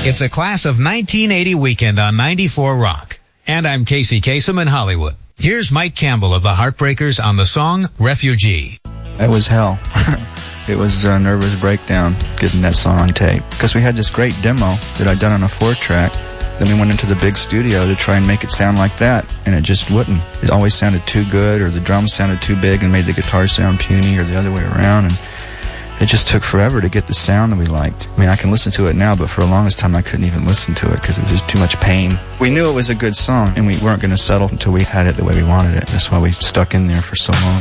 It's a class of 1980 weekend on 94 Rock. And I'm Casey Kasem in Hollywood. Here's Mike Campbell of the Heartbreakers on the song Refugee. It was hell. It was a nervous breakdown getting that song on tape. Because we had this great demo that I'd done on a 4-track. Then we went into the big studio to try and make it sound like that, and it just wouldn't. It always sounded too good, or the drums sounded too big and made the guitar sound puny, or the other way around, and it just took forever to get the sound that we liked. I mean, I can listen to it now, but for the longest time I couldn't even listen to it because it was just too much pain. We knew it was a good song, and we weren't going to settle until we had it the way we wanted it. That's why we stuck in there for so long.